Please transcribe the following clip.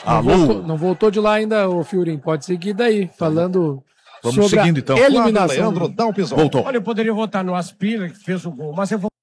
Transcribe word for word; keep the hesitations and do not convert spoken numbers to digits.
Não Alô? voltou, não voltou de lá ainda, o Fiorim. Pode seguir daí, falando Vamos sobre seguindo, a então. eliminação. Leandro Dalpizon. Voltou. Olha, eu poderia votar no Aspira, que fez o gol, mas eu vou